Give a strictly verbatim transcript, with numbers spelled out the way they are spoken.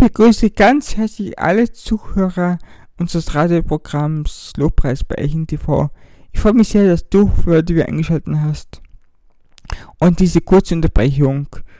begrüße ganz herzlich alle Zuhörer unseres Radioprogramms Lobpreis bei Eichen T V. Ich freue mich sehr, dass du für die wir eingeschaltet hast. Und diese kurze Unterbrechung